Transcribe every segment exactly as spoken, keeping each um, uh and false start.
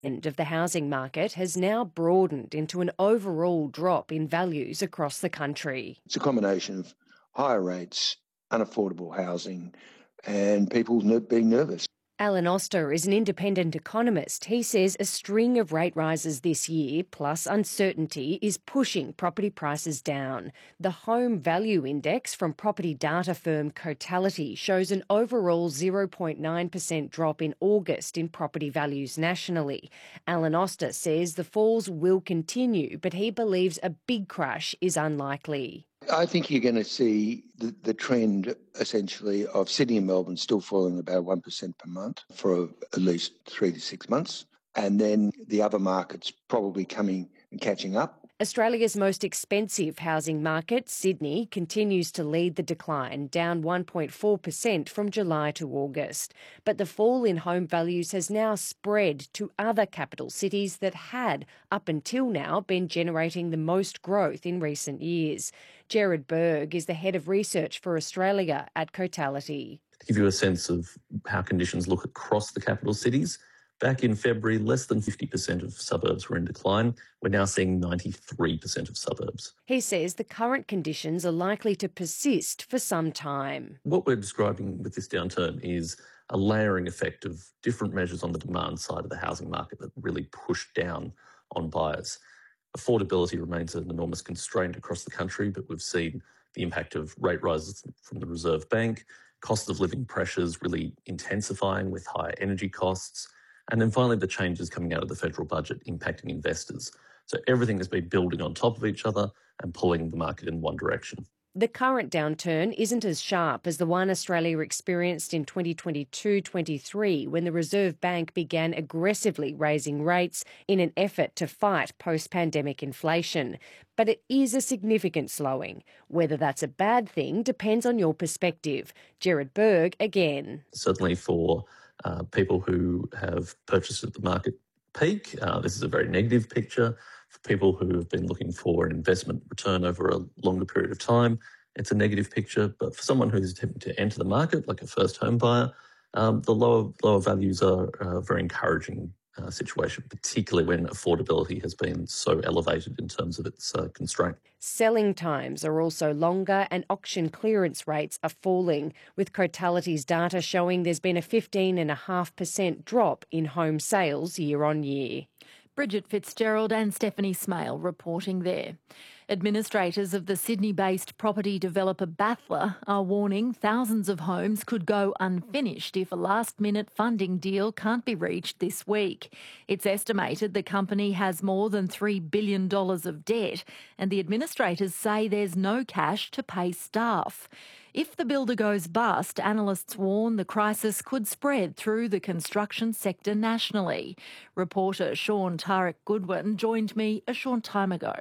End of the housing market has now broadened into an overall drop in values across the country. It's a combination of higher rates, unaffordable housing, and people ner- being nervous. Alan Oster is an independent economist. He says a string of rate rises this year, plus uncertainty, is pushing property prices down. The Home Value Index from property data firm Cotality shows an overall zero point nine percent drop in August in property values nationally. Alan Oster says the falls will continue, but he believes a big crash is unlikely. I think you're going to see the, the trend, essentially, of Sydney and Melbourne still falling about one percent per month for at least three to six months, and then the other markets probably coming and catching up. Australia's most expensive housing market, Sydney, continues to lead the decline, down one point four percent from July to August. But the fall in home values has now spread to other capital cities that had, up until now, been generating the most growth in recent years. Gerard Berg is the head of research for Australia at Cotality. To give you a sense of how conditions look across the capital cities, back in February, less than fifty percent of suburbs were in decline. We're now seeing ninety-three percent of suburbs. He says the current conditions are likely to persist for some time. What we're describing with this downturn is a layering effect of different measures on the demand side of the housing market that really push down on buyers. Affordability remains an enormous constraint across the country, but we've seen the impact of rate rises from the Reserve Bank, cost of living pressures really intensifying with higher energy costs, and then finally the changes coming out of the federal budget impacting investors. So everything has been building on top of each other and pulling the market in one direction. The current downturn isn't as sharp as the one Australia experienced in twenty twenty-two twenty-three when the Reserve Bank began aggressively raising rates in an effort to fight post-pandemic inflation. But it is a significant slowing. Whether that's a bad thing depends on your perspective. Gerard Berg again. Certainly for uh, people who have purchased at the market peak, uh, this is a very negative picture. For people who have been looking for an investment return over a longer period of time, it's a negative picture. But for someone who's attempting to enter the market, like a first home buyer, um, the lower lower values are a very encouraging uh, situation, particularly when affordability has been so elevated in terms of its uh, constraint. Selling times are also longer and auction clearance rates are falling, with Cotality's data showing there's been a fifteen point five percent drop in home sales year on year. Bridget Fitzgerald and Stephanie Smale reporting there. Administrators of the Sydney-based property developer Bathla are warning thousands of homes could go unfinished if a last-minute funding deal can't be reached this week. It's estimated the company has more than three billion dollars of debt, and the administrators say there's no cash to pay staff. If the builder goes bust, analysts warn the crisis could spread through the construction sector nationally. Reporter Sean Tarek Goodwin joined me a short time ago.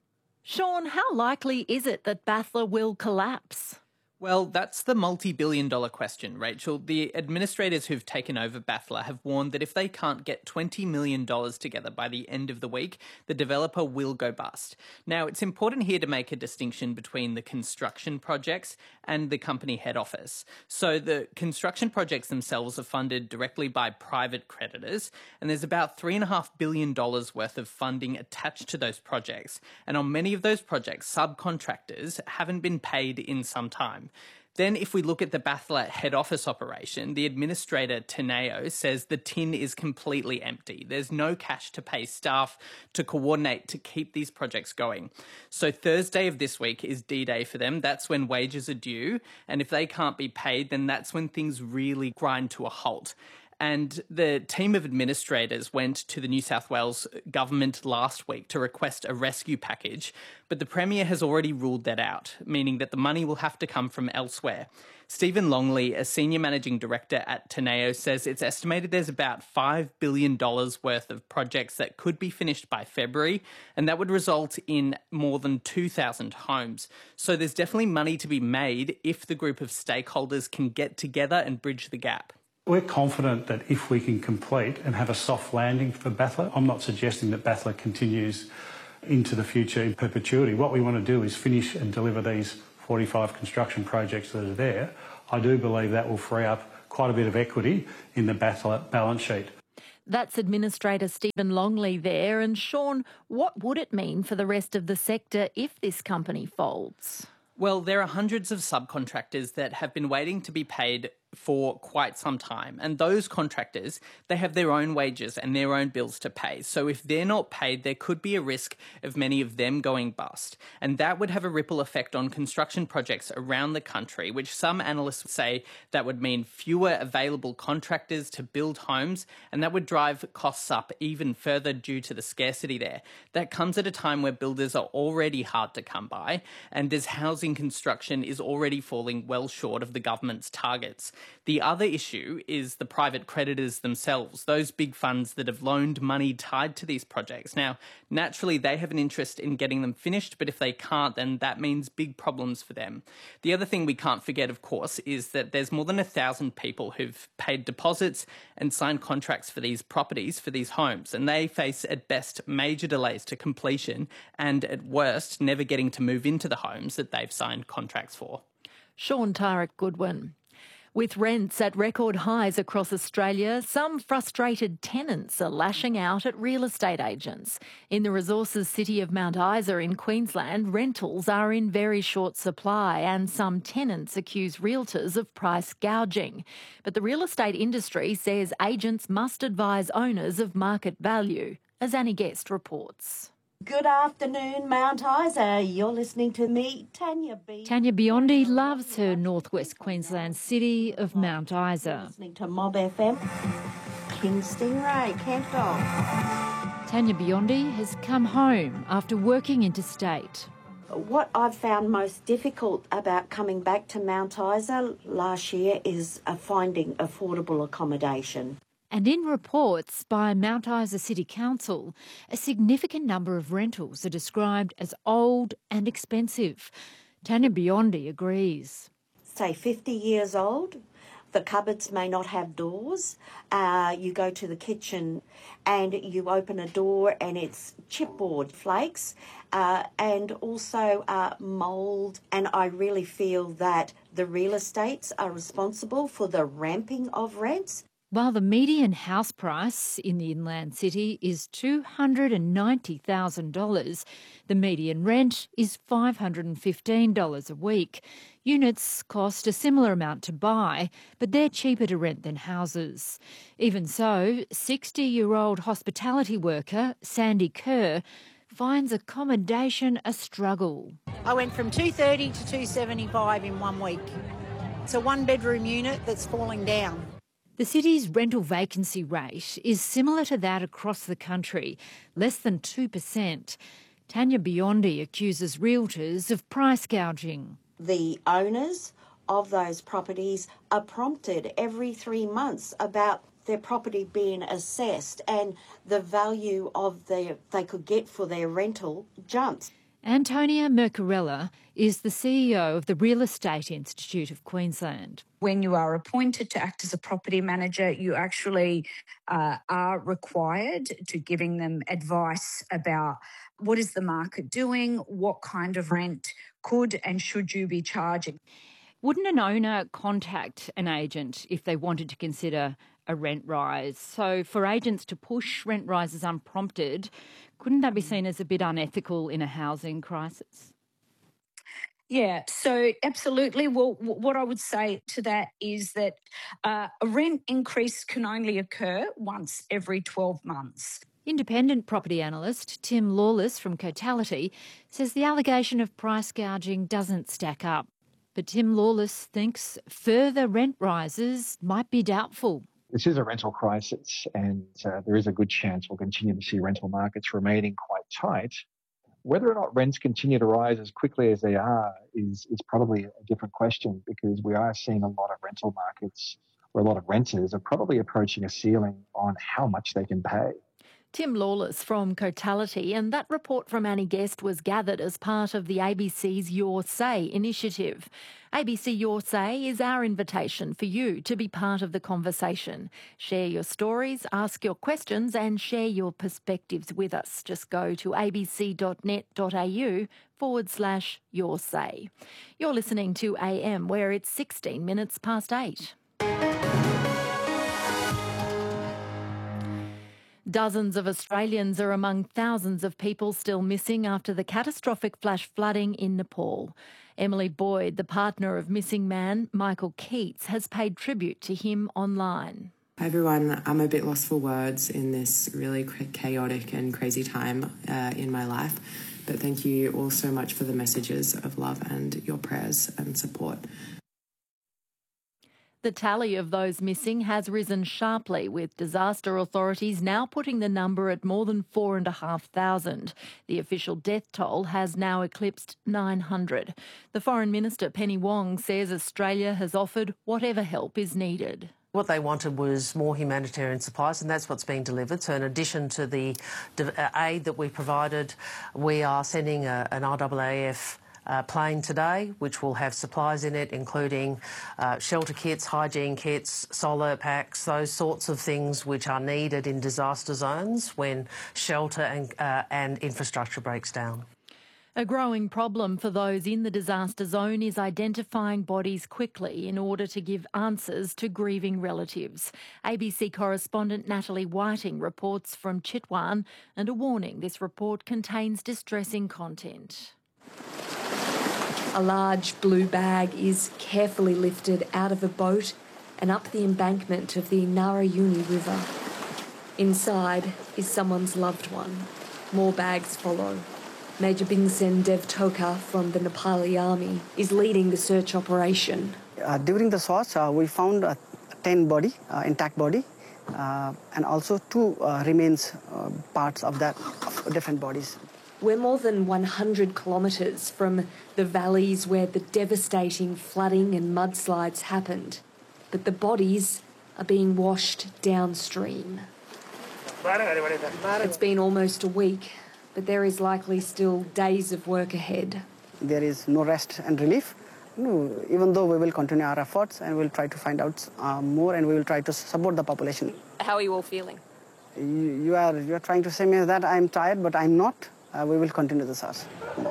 Sean, how likely is it that Bathla will collapse? Well, that's the multi-billion dollar question, Rachel. The administrators who've taken over Bathla have warned that if they can't get twenty million dollars together by the end of the week, the developer will go bust. Now, it's important here to make a distinction between the construction projects and the company head office. So the construction projects themselves are funded directly by private creditors, and there's about three point five billion dollars worth of funding attached to those projects. And on many of those projects, subcontractors haven't been paid in some time. Then if we look at the Bathla head office operation, the administrator, Teneo, says the tin is completely empty. There's no cash to pay staff to coordinate to keep these projects going. So Thursday of this week is D-Day for them. That's when wages are due. And if they can't be paid, then that's when things really grind to a halt. And the team of administrators went to the New South Wales government last week to request a rescue package, but the Premier has already ruled that out, meaning that the money will have to come from elsewhere. Stephen Longley, a senior managing director at Teneo, says it's estimated there's about five billion dollars worth of projects that could be finished by February, and that would result in more than two thousand homes. So there's definitely money to be made if the group of stakeholders can get together and bridge the gap. We're confident that if we can complete and have a soft landing for Bathla, I'm not suggesting that Bathla continues into the future in perpetuity. What we want to do is finish and deliver these forty-five construction projects that are there. I do believe that will free up quite a bit of equity in the Bathla balance sheet. That's Administrator Stephen Longley there. And Sean, what would it mean for the rest of the sector if this company folds? Well, there are hundreds of subcontractors that have been waiting to be paid for quite some time. And those contractors, they have their own wages and their own bills to pay. So if they're not paid, there could be a risk of many of them going bust. And that would have a ripple effect on construction projects around the country, which some analysts say that would mean fewer available contractors to build homes, and that would drive costs up even further due to the scarcity there. That comes at a time where builders are already hard to come by, and as housing construction is already falling well short of the government's targets. The other issue is the private creditors themselves, those big funds that have loaned money tied to these projects. Now, naturally, they have an interest in getting them finished, but if they can't, then that means big problems for them. The other thing we can't forget, of course, is that there's more than a thousand people who've paid deposits and signed contracts for these properties, for these homes, and they face at best major delays to completion and at worst never getting to move into the homes that they've signed contracts for. Sean Tarek Goodwin. With rents at record highs across Australia, some frustrated tenants are lashing out at real estate agents. In the resources city of Mount Isa in Queensland, rentals are in very short supply and some tenants accuse realtors of price gouging. But the real estate industry says agents must advise owners of market value, as Annie Guest reports. Good afternoon, Mount Isa. You're listening to me, Tanya B. Tanya Biondi loves her northwest Queensland city of Mount Isa. Listening to Mob F M, King Stingray, Campbell. Tanya Biondi has come home after working interstate. What I've found most difficult about coming back to Mount Isa last year is uh, finding affordable accommodation. And in reports by Mount Isa City Council, a significant number of rentals are described as old and expensive. Tanya Biondi agrees. Say fifty years old, the cupboards may not have doors. Uh, you go to the kitchen and you open a door and it's chipboard flakes uh, and also uh, mould. And I really feel that the real estates are responsible for the ramping of rents. While the median house price in the inland city is two hundred ninety thousand dollars, the median rent is five hundred fifteen dollars a week. Units cost a similar amount to buy, but they're cheaper to rent than houses. Even so, sixty-year-old hospitality worker Sandy Kerr finds accommodation a struggle. I went from two thirty to two seventy-five in one week. It's a one-bedroom unit that's falling down. The city's rental vacancy rate is similar to that across the country, less than two percent. Tanya Biondi accuses realtors of price gouging. The owners of those properties are prompted every three months about their property being assessed and the value of their they could get for their rental jumps. Antonia Mercarella is the C E O of the Real Estate Institute of Queensland. When you are appointed to act as a property manager, you actually uh, are required to giving them advice about what is the market doing, what kind of rent could and should you be charging. Wouldn't an owner contact an agent if they wanted to consider a rent rise? So for agents to push rent rises unprompted, couldn't that be seen as a bit unethical in a housing crisis? Yeah, so absolutely. Well, what I would say to that is that uh, a rent increase can only occur once every twelve months. Independent property analyst Tim Lawless from Cotality says the allegation of price gouging doesn't stack up. But Tim Lawless thinks further rent rises might be doubtful. This is a rental crisis, and uh, there is a good chance we'll continue to see rental markets remaining quite tight. Whether or not rents continue to rise as quickly as they are is, is probably a different question, because we are seeing a lot of rental markets where a lot of renters are probably approaching a ceiling on how much they can pay. Tim Lawless from Cotality, and that report from Annie Guest was gathered as part of the A B C's Your Say initiative. A B C Your Say is our invitation for you to be part of the conversation. Share your stories, ask your questions and share your perspectives with us. Just go to abc.net.au forward slash Your Say. You're listening to A M, where it's sixteen minutes past eight. Dozens of Australians are among thousands of people still missing after the catastrophic flash flooding in Nepal. Emily Boyd, the partner of missing man Michael Keats, has paid tribute to him online. Hi everyone, I'm a bit lost for words in this really chaotic and crazy time uh, in my life, but thank you all so much for the messages of love and your prayers and support. The tally of those missing has risen sharply, with disaster authorities now putting the number at more than four and a half thousand. The official death toll has now eclipsed nine hundred. The Foreign Minister, Penny Wong, says Australia has offered whatever help is needed. What they wanted was more humanitarian supplies, and that's what's being delivered. So in addition to the aid that we provided, we are sending a, an R A A F Uh, plane today, which will have supplies in it, including uh, shelter kits, hygiene kits, solar packs, those sorts of things which are needed in disaster zones when shelter and, uh, and infrastructure breaks down. A growing problem for those in the disaster zone is identifying bodies quickly in order to give answers to grieving relatives. A B C correspondent Natalie Whiting reports from Chitwan, and a warning: this report contains distressing content. A large blue bag is carefully lifted out of a boat and up the embankment of the Narayuni River. Inside is someone's loved one. More bags follow. Major Bingsen Devtoka from the Nepali Army is leading the search operation. Uh, during the search, uh, we found a ten body, uh, intact body, uh, and also two uh, remains uh, parts of that, of different bodies. We're more than one hundred kilometres from the valleys where the devastating flooding and mudslides happened, but the bodies are being washed downstream. It's been almost a week, but there is likely still days of work ahead. There is no rest and relief. No, even though we will continue our efforts and we'll try to find out uh, more, and we will try to support the population. How are you all feeling? You, you are you are trying to say me that I'm tired, but I'm not. Uh, we will continue the search.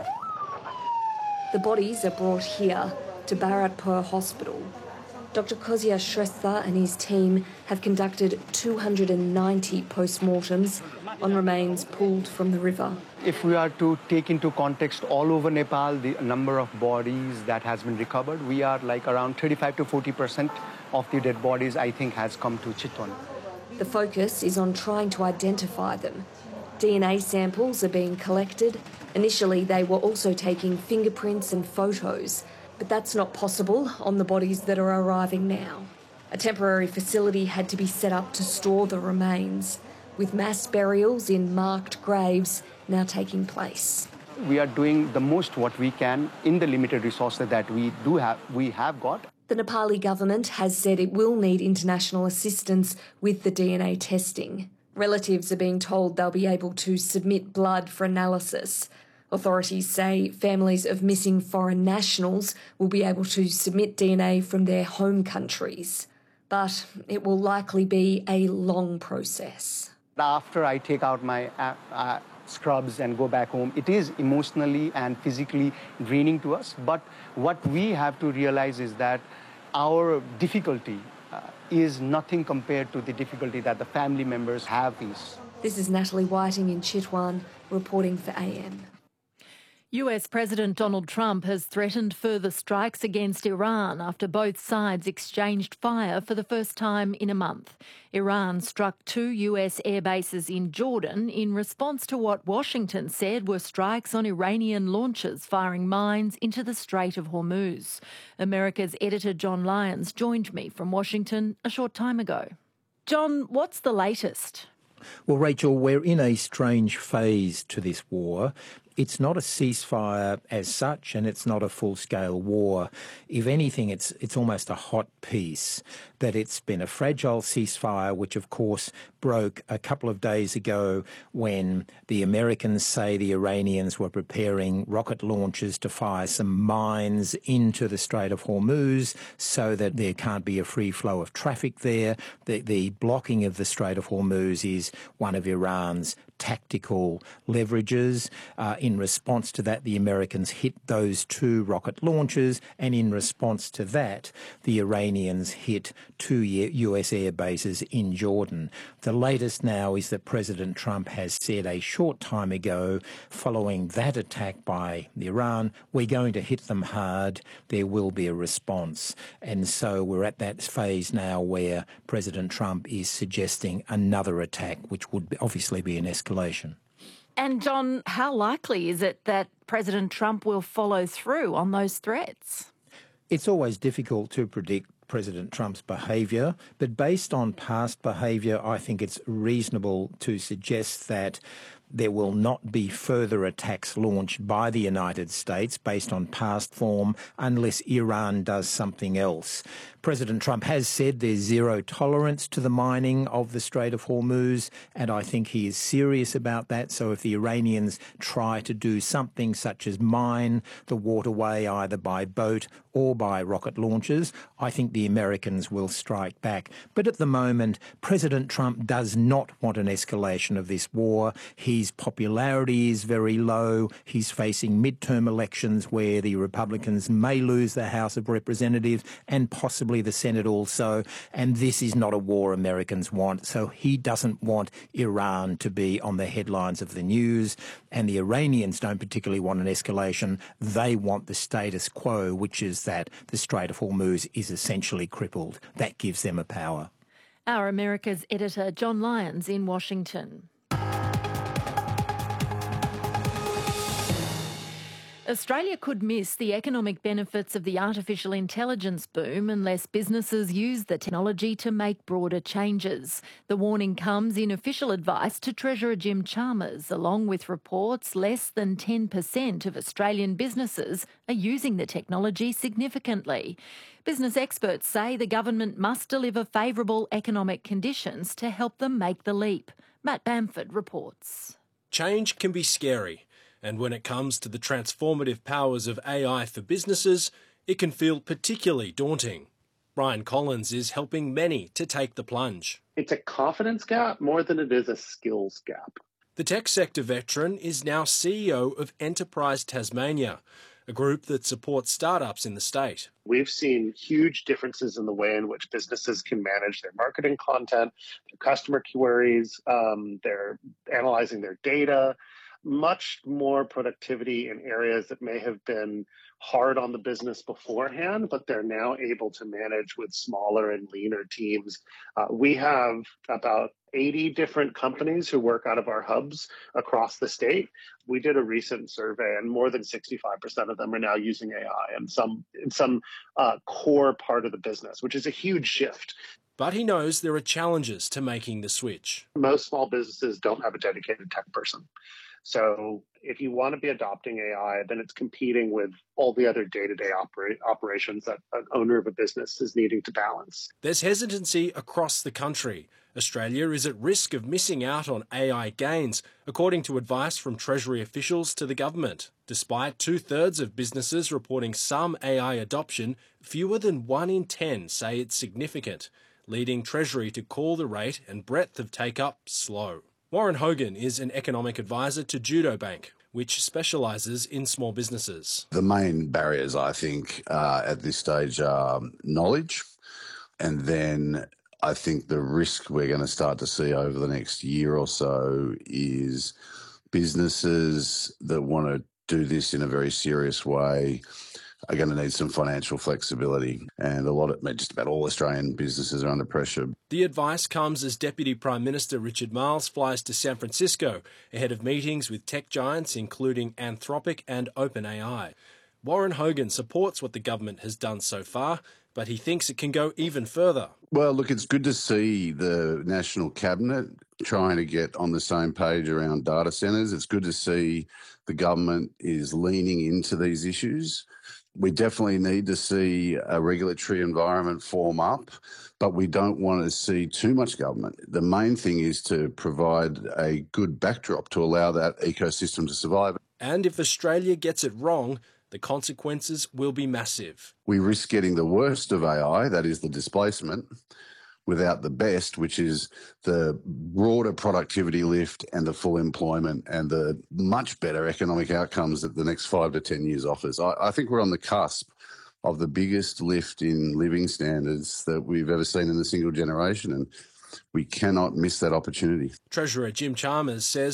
The bodies are brought here to Bharatpur Hospital. Doctor Kozia Shrestha and his team have conducted two hundred ninety post-mortems on remains pulled from the river. If we are to take into context all over Nepal the number of bodies that has been recovered, we are like around thirty-five to forty percent of the dead bodies, I think, has come to Chitwan. The focus is on trying to identify them. D N A samples are being collected. Initially, they were also taking fingerprints and photos, but that's not possible on the bodies that are arriving now. A temporary facility had to be set up to store the remains, with mass burials in marked graves now taking place. We are doing the most what we can in the limited resources that we do have, we have got. The Nepali government has said it will need international assistance with the D N A testing. Relatives are being told they'll be able to submit blood for analysis. Authorities say families of missing foreign nationals will be able to submit D N A from their home countries. But it will likely be a long process. After I take out my uh, uh, scrubs and go back home, it is emotionally and physically draining to us. But what we have to realize is that our difficulty uh, is nothing compared to the difficulty that the family members have. This is Natalie Whiting in Chitwan, reporting for A M. U S President Donald Trump has threatened further strikes against Iran after both sides exchanged fire for the first time in a month. Iran struck two U S air bases in Jordan in response to what Washington said were strikes on Iranian launchers firing mines into the Strait of Hormuz. America's editor John Lyons joined me from Washington a short time ago. John, what's the latest? Well, Rachel, we're in a strange phase to this war. It's not a ceasefire as such, and it's not a full-scale war. If anything, it's it's almost a hot peace, that it's been a fragile ceasefire, which, of course, broke a couple of days ago when the Americans say the Iranians were preparing rocket launchers to fire some mines into the Strait of Hormuz so that there can't be a free flow of traffic there. The, the blocking of the Strait of Hormuz is one of Iran's tactical leverages. Uh, in response to that, the Americans hit those two rocket launches, and in response to that, the Iranians hit two U S air bases in Jordan. The latest now is that President Trump has said a short time ago, following that attack by Iran, we're going to hit them hard, there will be a response. And so we're at that phase now where President Trump is suggesting another attack, which would obviously be an escalation. And John, how likely is it that President Trump will follow through on those threats? It's always difficult to predict President Trump's behaviour, but based on past behaviour, I think it's reasonable to suggest that there will not be further attacks launched by the United States based on past form unless Iran does something else. President Trump has said there's zero tolerance to the mining of the Strait of Hormuz, and I think he is serious about that. So if the Iranians try to do something such as mine the waterway either by boat or by rocket launches, I think the Americans will strike back. But at the moment, President Trump does not want an escalation of this war. His popularity is very low. He's facing midterm elections where the Republicans may lose the House of Representatives and possibly the Senate also, and this is not a war Americans want. So he doesn't want Iran to be on the headlines of the news, and the Iranians don't particularly want an escalation. They want the status quo, which is that the Strait of Hormuz is essentially crippled. That gives them a power. Our America's editor, John Lyons in Washington. Australia could miss the economic benefits of the artificial intelligence boom unless businesses use the technology to make broader changes. The warning comes in official advice to Treasurer Jim Chalmers, along with reports less than ten percent of Australian businesses are using the technology significantly. Business experts say the government must deliver favourable economic conditions to help them make the leap. Matt Bamford reports. Change can be scary. And when it comes to the transformative powers of A I for businesses, it can feel particularly daunting. Brian Collins is helping many to take the plunge. It's a confidence gap more than it is a skills gap. The tech sector veteran is now C E O of Enterprise Tasmania, a group that supports startups in the state. We've seen huge differences in the way in which businesses can manage their marketing content, their customer queries, um, they're analyzing their data. Much more productivity in areas that may have been hard on the business beforehand, but they're now able to manage with smaller and leaner teams. Uh, we have about eighty different companies who work out of our hubs across the state. We did a recent survey, and more than sixty-five percent of them are now using A I in some, in some uh, core part of the business, which is a huge shift. But he knows there are challenges to making the switch. Most small businesses don't have a dedicated tech person. So if you want to be adopting A I, then it's competing with all the other day-to-day opera- operations that an owner of a business is needing to balance. There's hesitancy across the country. Australia is at risk of missing out on A I gains, according to advice from Treasury officials to the government. Despite two-thirds of businesses reporting some A I adoption, fewer than one in ten say it's significant, leading Treasury to call the rate and breadth of take-up slow. Warren Hogan is an economic advisor to Judo Bank, which specialises in small businesses. The main barriers, I think, uh, at this stage are knowledge, and then I think the risk we're going to start to see over the next year or so is businesses that want to do this in a very serious way are going to need some financial flexibility, and a lot of, just about all Australian businesses are under pressure. The advice comes as Deputy Prime Minister Richard Marles flies to San Francisco ahead of meetings with tech giants including Anthropic and OpenAI. Warren Hogan supports what the government has done so far, but he thinks it can go even further. Well, look, it's good to see the National Cabinet trying to get on the same page around data centres. It's good to see the government is leaning into these issues. We definitely need to see a regulatory environment form up, but we don't want to see too much government. The main thing is to provide a good backdrop to allow that ecosystem to survive. And if Australia gets it wrong, the consequences will be massive. We risk getting the worst of A I, that is the displacement, without the best, which is the broader productivity lift and the full employment and the much better economic outcomes that the next five to ten years offers. I, I think we're on the cusp of the biggest lift in living standards that we've ever seen in a single generation, and we cannot miss that opportunity. Treasurer Jim Chalmers says